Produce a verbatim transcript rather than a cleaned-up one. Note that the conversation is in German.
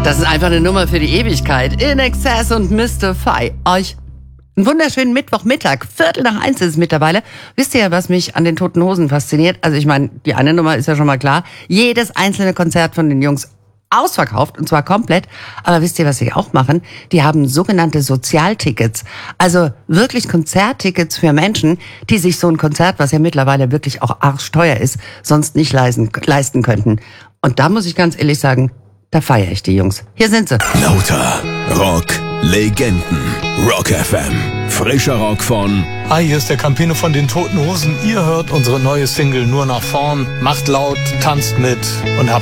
Das ist einfach eine Nummer für die Ewigkeit. In Excess und Mystify. Euch einen wunderschönen Mittwochmittag. Viertel nach eins ist es mittlerweile. Wisst ihr ja, was mich an den Toten Hosen fasziniert? Also ich meine, die eine Nummer ist ja schon mal klar. Jedes einzelne Konzert von den Jungs ausverkauft, und zwar komplett. Aber wisst ihr, was sie auch machen? Die haben sogenannte Sozialtickets. Also wirklich Konzerttickets für Menschen, die sich so ein Konzert, was ja mittlerweile wirklich auch arschteuer ist, sonst nicht leisten, leisten könnten. Und da muss ich ganz ehrlich sagen, da feiere ich die Jungs. Hier sind sie. Lauter Rock Legenden. Rock F M. Frischer Rock von... Hi, hier ist der Campino von den Toten Hosen. Ihr hört unsere neue Single Nur nach vorn. Macht laut, tanzt mit und habt